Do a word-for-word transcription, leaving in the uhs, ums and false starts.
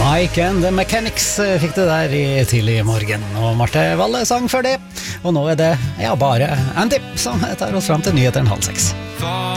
Mike and the Mechanics fikk det der i tidlig morgen, og Marte Valle sang før det. Og nå er det ja, bare Andy som tar oss frem til nyheteren halv seks.